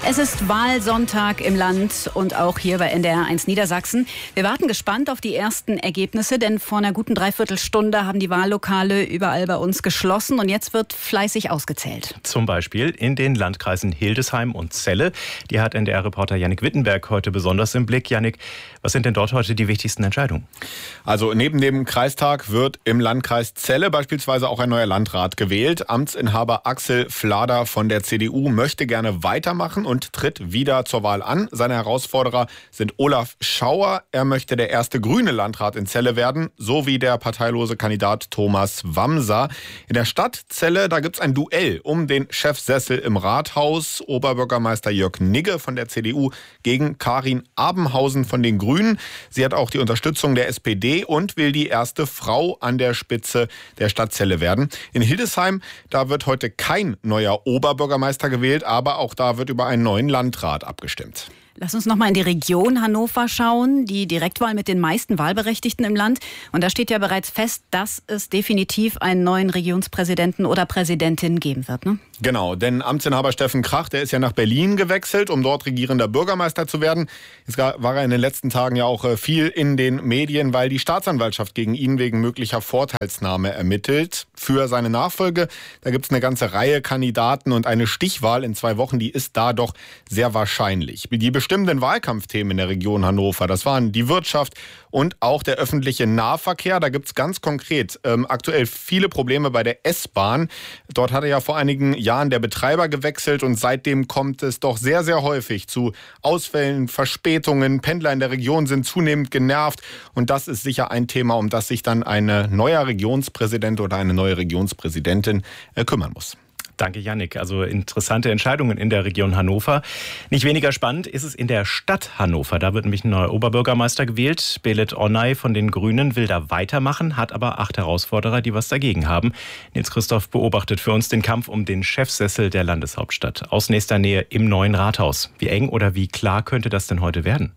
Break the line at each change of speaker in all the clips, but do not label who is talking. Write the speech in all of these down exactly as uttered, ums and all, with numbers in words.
Es ist Wahlsonntag im Land und auch hier bei N D R eins Niedersachsen. Wir warten gespannt auf die ersten Ergebnisse, denn vor einer guten Dreiviertelstunde haben die Wahllokale überall bei uns geschlossen und jetzt wird fleißig ausgezählt.
Zum Beispiel in den Landkreisen Hildesheim und Celle. Die hat N D R-Reporter Jannik Wittenberg heute besonders im Blick. Jannik, was sind denn dort heute die wichtigsten Entscheidungen?
Also neben dem Kreistag wird im Landkreis Celle beispielsweise auch ein neuer Landrat gewählt. Amtsinhaber Axel Flader von der C D U möchte gerne weitermachen und tritt wieder zur Wahl an. Seine Herausforderer sind Olaf Schauer. Er möchte der erste grüne Landrat in Celle werden, sowie der parteilose Kandidat Thomas Wamser. In der Stadt Celle, da gibt es ein Duell um den Chefsessel im Rathaus. Oberbürgermeister Jörg Nigge von der C D U gegen Karin Abenhausen von den Grünen. Sie hat auch die Unterstützung der S P D und will die erste Frau an der Spitze der Stadt Celle werden. In Hildesheim, da wird heute kein neuer Oberbürgermeister gewählt, aber auch da wird über einen neuen Landrat abgestimmt.
Lass uns noch mal in die Region Hannover schauen, die Direktwahl mit den meisten Wahlberechtigten im Land. Und da steht ja bereits fest, dass es definitiv einen neuen Regionspräsidenten oder Präsidentin geben wird, ne?
Genau, denn Amtsinhaber Steffen Krach, der ist ja nach Berlin gewechselt, um dort regierender Bürgermeister zu werden. Jetzt war er in den letzten Tagen ja auch viel in den Medien, weil die Staatsanwaltschaft gegen ihn wegen möglicher Vorteilsnahme ermittelt. Für seine Nachfolge, da gibt es eine ganze Reihe Kandidaten und eine Stichwahl in zwei Wochen, die ist da doch sehr wahrscheinlich. Die bestimmenden Wahlkampfthemen in der Region Hannover, das waren die Wirtschaft und auch der öffentliche Nahverkehr. Da gibt es ganz konkret ähm, aktuell viele Probleme bei der S-Bahn. Dort hatte ja vor einigen Jahren der Betreiber gewechselt und seitdem kommt es doch sehr, sehr häufig zu Ausfällen, Verspätungen. Pendler in der Region sind zunehmend genervt und das ist sicher ein Thema, um das sich dann ein neuer Regionspräsident oder eine neue Regionspräsidentin äh, kümmern muss.
Danke, Jannik. Also interessante Entscheidungen in der Region Hannover. Nicht weniger spannend ist es in der Stadt Hannover. Da wird nämlich ein neuer Oberbürgermeister gewählt. Belit Onay von den Grünen will da weitermachen, hat aber acht Herausforderer, die was dagegen haben. Nils Christoph beobachtet für uns den Kampf um den Chefsessel der Landeshauptstadt. Aus nächster Nähe im neuen Rathaus. Wie eng oder wie klar könnte das denn heute werden?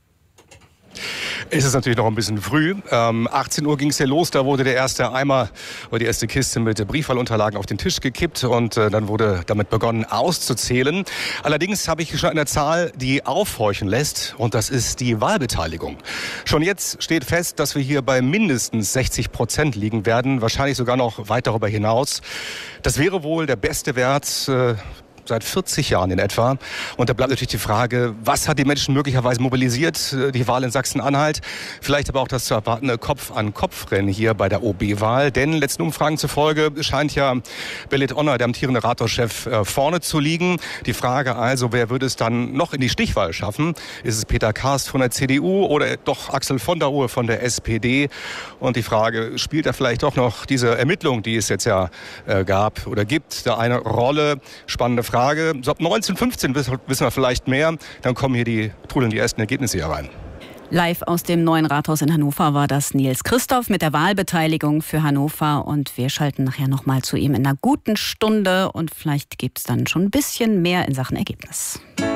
Es ist natürlich noch ein bisschen früh. Ähm, achtzehn Uhr ging es ja los, da wurde der erste Eimer oder die erste Kiste mit Briefwahlunterlagen auf den Tisch gekippt und äh, dann wurde damit begonnen auszuzählen. Allerdings habe ich schon eine Zahl, die aufhorchen lässt und das ist die Wahlbeteiligung. Schon jetzt steht fest, dass wir hier bei mindestens sechzig Prozent liegen werden, wahrscheinlich sogar noch weit darüber hinaus. Das wäre wohl der beste Wert äh, seit vierzig Jahren in etwa. Und da bleibt natürlich die Frage, was hat die Menschen möglicherweise mobilisiert? Die Wahl in Sachsen-Anhalt, vielleicht aber auch das zu erwartende Kopf-an-Kopf-Rennen hier bei der O B-Wahl. Denn letzten Umfragen zufolge scheint ja Belit Onay, der amtierende Rathauschef, vorne zu liegen. Die Frage also, wer würde es dann noch in die Stichwahl schaffen? Ist es Peter Karst von der C D U oder doch Axel von der Uhr von der S P D? Und die Frage, spielt da vielleicht doch noch diese Ermittlung, die es jetzt ja äh, gab oder gibt, da eine Rolle? Spannende Frage. So ab neunzehn fünfzehn wissen wir vielleicht mehr. Dann kommen hier die, trudeln die ersten Ergebnisse hier rein.
Live aus dem neuen Rathaus in Hannover war das Nils Christoph mit der Wahlbeteiligung für Hannover. Und wir schalten nachher noch mal zu ihm in einer guten Stunde. Und vielleicht gibt es dann schon ein bisschen mehr in Sachen Ergebnis.